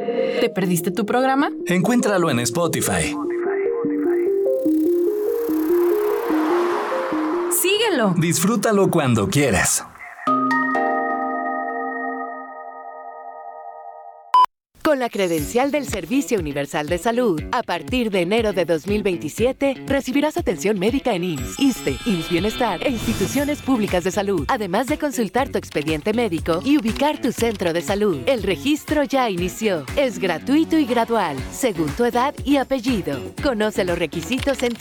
¿Te perdiste tu programa? Encuéntralo en Spotify. Síguelo. Disfrútalo cuando quieras. Con la credencial del Servicio Universal de Salud, a partir de enero de 2027, recibirás atención médica en IMSS, ISSSTE, IMSS Bienestar e instituciones públicas de salud, además de consultar tu expediente médico y ubicar tu centro de salud. El registro ya inició. Es gratuito y gradual, según tu edad y apellido. Conoce los requisitos en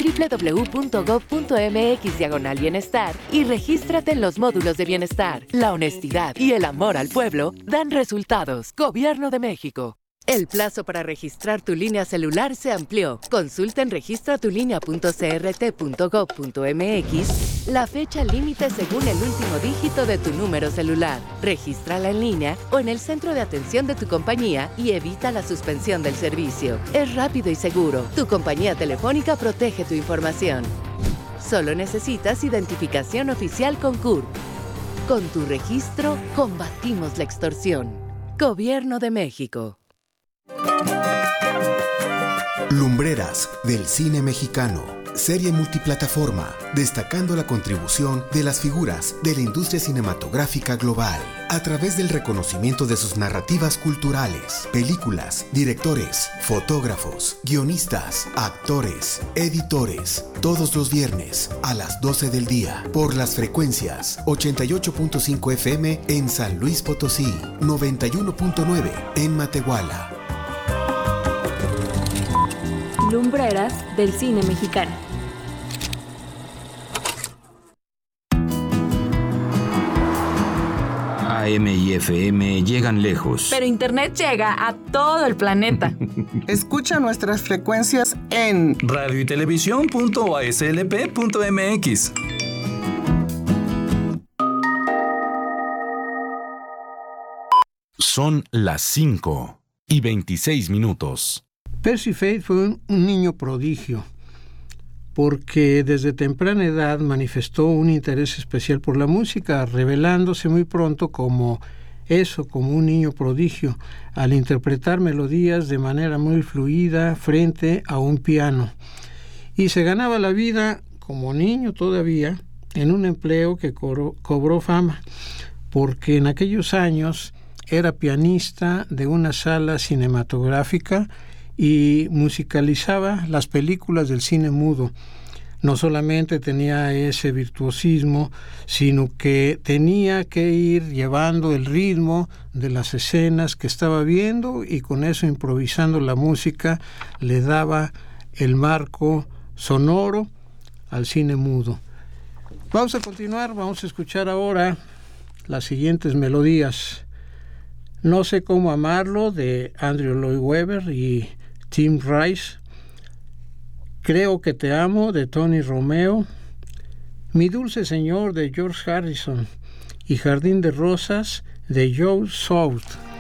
www.gov.mx/bienestar y regístrate en los módulos de bienestar. La honestidad y el amor al pueblo dan resultados. Gobierno de México. El plazo para registrar tu línea celular se amplió. Consulta en registratulinea.crt.gov.mx la fecha límite según el último dígito de tu número celular. Regístrala en línea o en el centro de atención de tu compañía y evita la suspensión del servicio. Es rápido y seguro. Tu compañía telefónica protege tu información. Solo necesitas identificación oficial con CURP. Con tu registro, combatimos la extorsión. Gobierno de México. Lumbreras del cine mexicano. Serie multiplataforma, destacando la contribución de las figuras de la industria cinematográfica global, a través del reconocimiento de sus narrativas culturales, películas, directores, fotógrafos, guionistas, actores, editores, todos los viernes a las 12 del día, por las frecuencias 88.5 FM en San Luis Potosí, 91.9 en Matehuala. Lumbreras del cine mexicano. AM y FM llegan lejos. Pero Internet llega a todo el planeta. Escucha nuestras frecuencias en radio y televisión.aslp.mx. Son las 5:26. Percy Faith fue un niño prodigio, porque desde temprana edad manifestó un interés especial por la música, revelándose muy pronto como un niño prodigio, al interpretar melodías de manera muy fluida frente a un piano. Y se ganaba la vida, como niño todavía, en un empleo que cobró fama, porque en aquellos años era pianista de una sala cinematográfica y musicalizaba las películas del cine mudo. No solamente tenía ese virtuosismo, sino que tenía que ir llevando el ritmo de las escenas que estaba viendo, y con eso, improvisando la música, le daba el marco sonoro al cine mudo. Vamos a continuar, vamos a escuchar ahora las siguientes melodías. No sé cómo amarlo, de Andrew Lloyd Webber y Tim Rice. Creo que te amo, de Tony Romeo. Mi dulce señor, de George Harrison. Y Jardín de Rosas, de Joe South.